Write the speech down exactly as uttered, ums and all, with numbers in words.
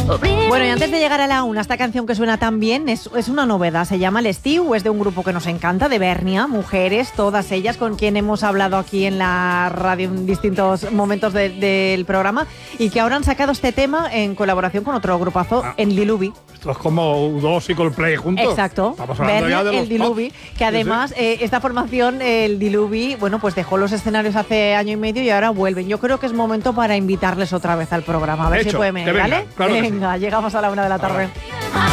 Bueno, y antes de llegar a la una, esta canción que suena tan bien es, es una novedad, se llama El Estiu, es de un grupo que nos encanta, de Bernia, mujeres, todas ellas con quien hemos hablado aquí en la radio en distintos momentos de, del programa, y que ahora han sacado este tema en colaboración con otro grupazo, ah. en Diluvi. Esto es como U dos y Coldplay juntos. Exacto. Estamos hablando Bernia, ya de los el Diluvi, pop. que además sí, sí. Eh, esta formación, el Diluvi, bueno, pues dejó los escenarios hace año y medio y ahora vuelven. Yo creo que es momento para invitarles otra vez al programa, a ver Hecho, si pueden venir, venga, ¿vale? Claro venga, sí. llegamos a la una de la tarde. Ahora.